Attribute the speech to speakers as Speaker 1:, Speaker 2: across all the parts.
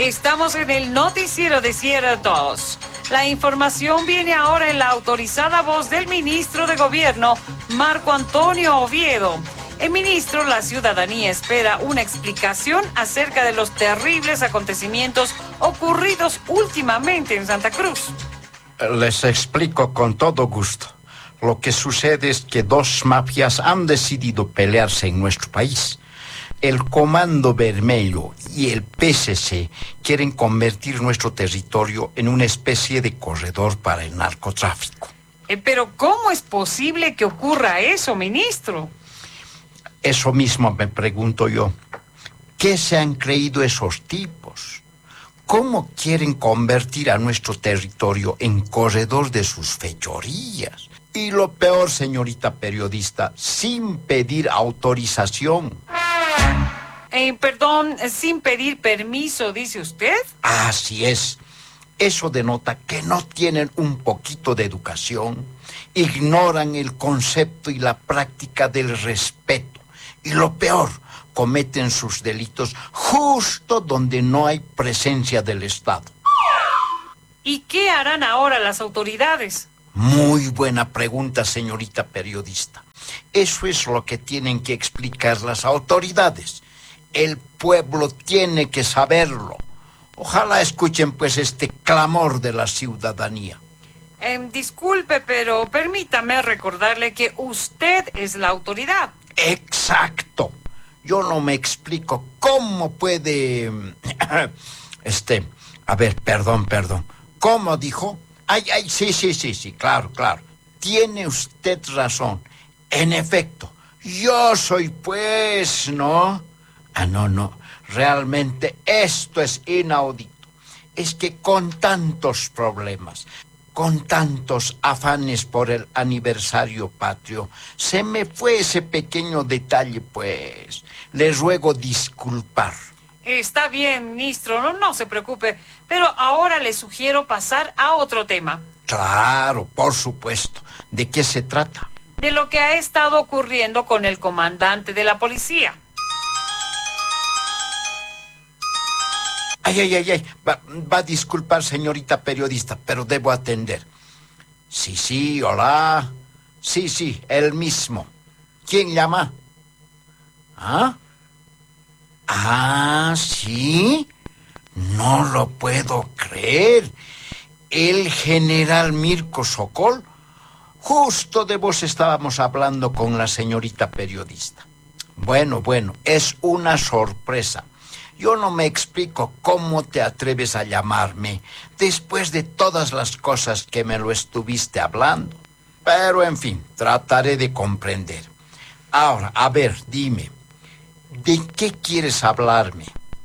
Speaker 1: Estamos en el noticiero de Ciertos. La información viene ahora en la autorizada voz del ministro de Gobierno, Marco Antonio Oviedo. El ministro, la ciudadanía espera una explicación acerca de los terribles acontecimientos ocurridos últimamente en Santa Cruz.
Speaker 2: Les explico con todo gusto. Lo que sucede es que dos mafias han decidido pelearse en nuestro país. El Comando Vermelho y el PSC quieren convertir nuestro territorio en una especie de corredor para el narcotráfico.
Speaker 1: Pero ¿cómo es posible que ocurra eso, ministro?
Speaker 2: Eso mismo me pregunto yo. ¿Qué se han creído esos tipos? ¿Cómo quieren convertir a nuestro territorio en corredor de sus fechorías? Y lo peor, señorita periodista, sin pedir autorización.
Speaker 1: Perdón, sin pedir permiso, dice usted.
Speaker 2: Así es. Eso denota que no tienen un poquito de educación, ignoran el concepto y la práctica del respeto. Y lo peor, cometen sus delitos justo donde no hay presencia del Estado.
Speaker 1: ¿Y qué harán ahora las autoridades?
Speaker 2: Muy buena pregunta, señorita periodista. Eso es lo que tienen que explicar las autoridades. El pueblo tiene que saberlo. Ojalá escuchen pues este clamor de la ciudadanía.
Speaker 1: Disculpe, pero permítame recordarle que usted es la autoridad.
Speaker 2: Exacto. Yo no me explico cómo puede... A ver, perdón. ¿Cómo dijo? Sí, claro. Tiene usted razón. En efecto, yo soy pues, ¿no? No. Realmente esto es inaudito. Es que con tantos problemas, con tantos afanes por el aniversario patrio, se me fue ese pequeño detalle, pues. Les ruego disculpar.
Speaker 1: Está bien, ministro, no se preocupe, pero ahora le sugiero pasar a otro tema.
Speaker 2: Claro, por supuesto. ¿De qué se trata?
Speaker 1: De lo que ha estado ocurriendo con el comandante de la policía.
Speaker 2: Va a disculpar, señorita periodista, pero debo atender. Sí, hola. Sí, él mismo. ¿Quién llama? ¿Sí? No lo puedo creer. El general Mirko Sokol. Justo de vos estábamos hablando con la señorita periodista. Bueno, es una sorpresa. Yo no me explico cómo te atreves a llamarme después de todas las cosas que me lo estuviste hablando. Pero, en fin, trataré de comprender. Ahora, a ver, dime, ¿de qué quieres hablarme?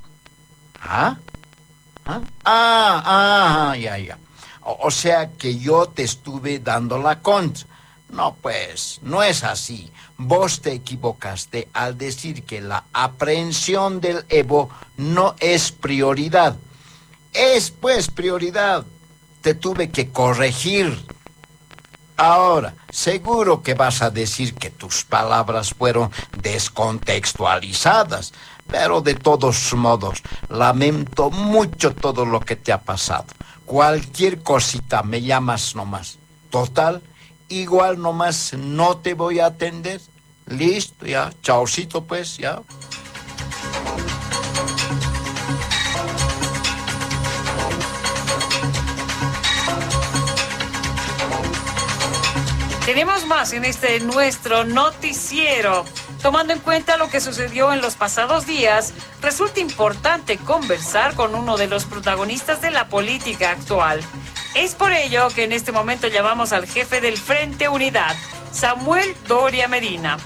Speaker 2: Ya. O sea que yo te estuve dando la contra. No, pues, no es así. Vos te equivocaste al decir que la aprehensión del Evo no es prioridad. Es, pues, prioridad. Te tuve que corregir. Ahora, seguro que vas a decir que tus palabras fueron descontextualizadas, pero de todos modos, lamento mucho todo lo que te ha pasado. Cualquier cosita me llamas nomás. Total, igual nomás no te voy a atender. Listo, ya. Chaucito, pues, ya.
Speaker 1: Tenemos más en nuestro noticiero. Tomando en cuenta lo que sucedió en los pasados días, resulta importante conversar con uno de los protagonistas de la política actual. Es por ello que en este momento llamamos al jefe del Frente Unidad, Samuel Doria Medina.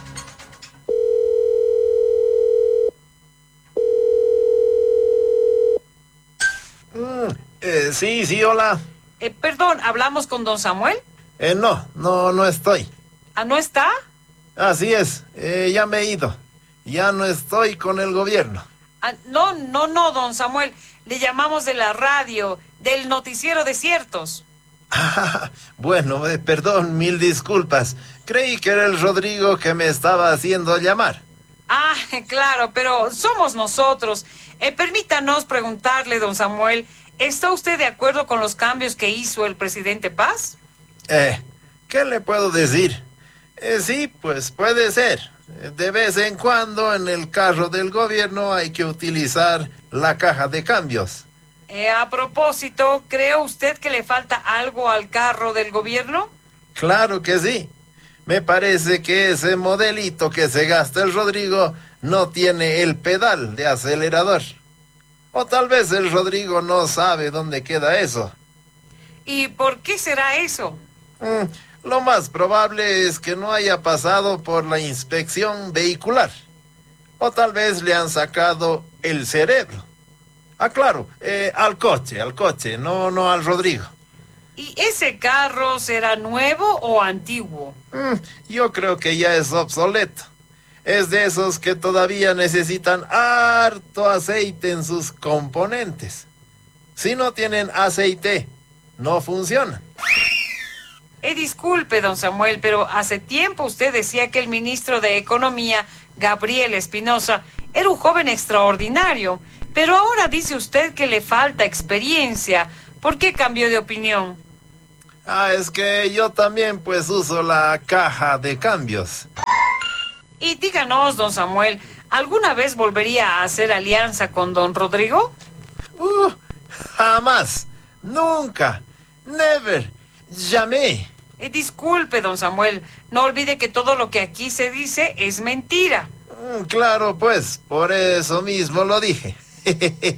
Speaker 3: Sí, hola.
Speaker 1: Perdón, ¿hablamos con don Samuel?
Speaker 3: No estoy.
Speaker 1: ¿No está?
Speaker 3: Así es, ya me he ido. Ya no estoy con el gobierno.
Speaker 1: No, don Samuel. Le llamamos de la radio, del noticiero de Ciertos.
Speaker 3: Bueno, perdón, mil disculpas. Creí que era el Rodrigo que me estaba haciendo llamar.
Speaker 1: Claro, pero somos nosotros. Permítanos preguntarle, don Samuel, ¿está usted de acuerdo con los cambios que hizo el presidente Paz?
Speaker 3: ¿Qué le puedo decir? Sí, pues puede ser. De vez en cuando en el carro del gobierno hay que utilizar la caja de cambios.
Speaker 1: A propósito, ¿cree usted que le falta algo al carro del gobierno?
Speaker 3: Claro que sí. Me parece que ese modelito que se gasta el Rodrigo no tiene el pedal de acelerador. O tal vez el Rodrigo no sabe dónde queda eso.
Speaker 1: ¿Y por qué será eso?
Speaker 3: Lo más probable es que no haya pasado por la inspección vehicular. O tal vez le han sacado el cerebro. Claro, al coche, no al Rodrigo.
Speaker 1: ¿Y ese carro será nuevo o antiguo?
Speaker 3: Yo creo que ya es obsoleto. Es de esos que todavía necesitan harto aceite en sus componentes. Si no tienen aceite, no funcionan.
Speaker 1: Disculpe, don Samuel, pero hace tiempo usted decía que el ministro de Economía, Gabriel Espinosa, era un joven extraordinario. Pero ahora dice usted que le falta experiencia. ¿Por qué cambió de opinión?
Speaker 3: Es que yo también pues uso la caja de cambios.
Speaker 1: Y díganos, don Samuel, ¿alguna vez volvería a hacer alianza con don Rodrigo?
Speaker 3: Jamás, nunca, never, jamais.
Speaker 1: Disculpe, don Samuel, no olvide que todo lo que aquí se dice es mentira.
Speaker 3: Claro, pues, por eso mismo lo dije.